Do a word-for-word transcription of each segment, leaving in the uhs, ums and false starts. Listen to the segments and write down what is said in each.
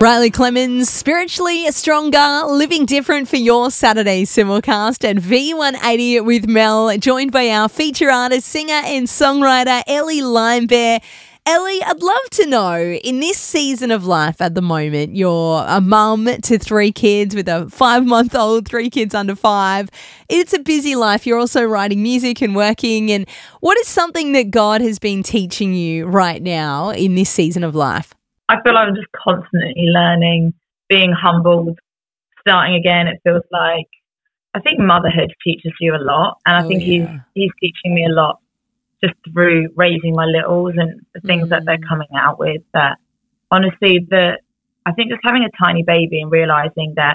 Riley Clemens, spiritually stronger, living different for your Saturday simulcast at V one eighty with Mel, joined by our feature artist, singer and songwriter Ellie Limebear. Ellie, I'd love to know, in this season of life at the moment, you're a mum to three kids with a five-month-old, three kids under five. It's a busy life. You're also writing music and working. And what is something that God has been teaching you right now in this season of life? I feel like I'm just constantly learning, being humbled, starting again. It feels like, I think motherhood teaches you a lot. And I oh, think yeah. he's he's teaching me a lot just through raising my littles and the things mm. that they're coming out with. That honestly, the I think just having a tiny baby and realizing that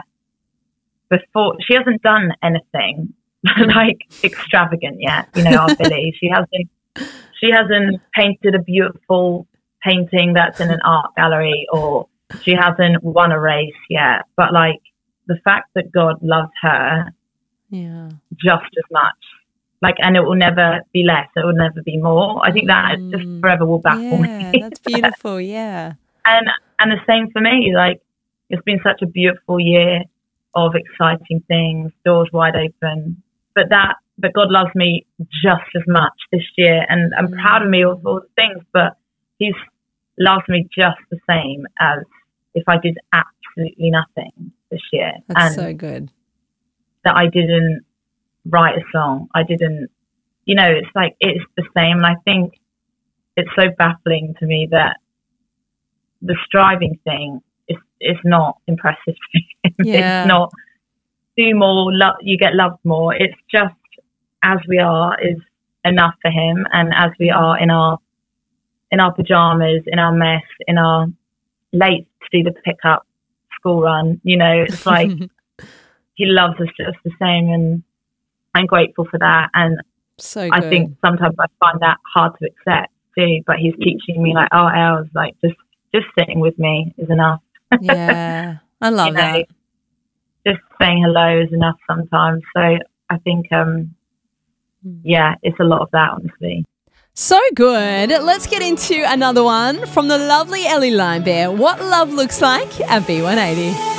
before, she hasn't done anything like extravagant yet, you know, our Billy. She hasn't, she hasn't painted a beautiful painting that's in an art gallery, or she hasn't won a race yet, but like the fact that God loves her yeah just as much, like, and it will never be less, it will never be more. I think that mm. just forever will baffle yeah, me. That's beautiful. Yeah. And and the same for me, like it's been such a beautiful year of exciting things, doors wide open, but that but God loves me just as much this year, and I'm mm. proud of me of all the things, but he's loved me just the same as if I did absolutely nothing this year. That's and so good. That I didn't write a song. I didn't, you know, it's like, it's the same. And I think it's so baffling to me that the striving thing is, is not impressive to him. Yeah. It's not do more, lo- you get loved more. It's just as we are is enough for him. And as we are in our in our pajamas, in our mess, in our late to do the pickup school run, you know, it's like he loves us just the same, and I'm grateful for that. And so I good. think sometimes I find that hard to accept too, but he's teaching me like, oh, Els, like just, just sitting with me is enough. Yeah, I love you know, that. Just saying hello is enough sometimes. So I think, um, yeah, it's a lot of that, honestly. So good. Let's get into another one from the lovely Ellie Limebear. What love looks like at V one eighty.